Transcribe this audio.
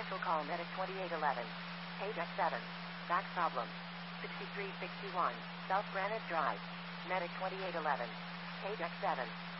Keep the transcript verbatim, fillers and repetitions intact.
Confidential call Medic twenty-eight eleven. Page X seven. Back problem. sixty-three sixty-one. South Granite Drive. Medic twenty-eight eleven. Page X seven.